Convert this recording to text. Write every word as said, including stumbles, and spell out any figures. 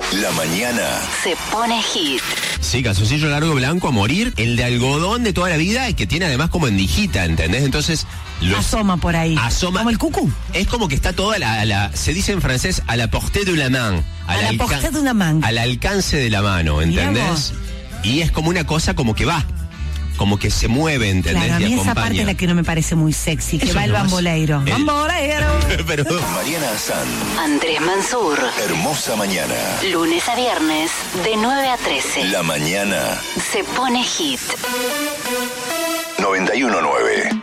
La mañana se pone hit. Sí, calzoncillo largo blanco a morir. El de algodón de toda la vida y que tiene además como endijita, ¿entendés? Entonces... Los asoma por ahí. Asoma. Como el cucú. Es como que está toda la, la... Se dice en francés a la portée de la main. A la portée de una main. Al alcance de la mano, ¿entendés? Y es como una cosa como que va. Como que se mueve, ¿entendés? Claro, a mí y esa parte es la que no me parece muy sexy, que Eso va el no es- bamboleiro. el- ¡Bamboleiro! Pero... Mariana San, Andrés Mansur. Hermosa Mañana. Lunes a viernes, de nueve a trece. La mañana Se pone hit. noventa y uno nueve.